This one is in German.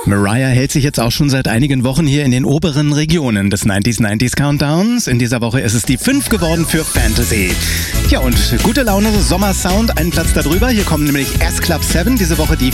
Mariah hält sich jetzt auch schon seit einigen Wochen hier in den oberen Regionen des 90s Countdowns. In dieser Woche ist es die 5 geworden für Fantasy. Ja, und gute Laune, Sommersound, einen Platz darüber. Hier kommen nämlich S-Club 7, diese Woche die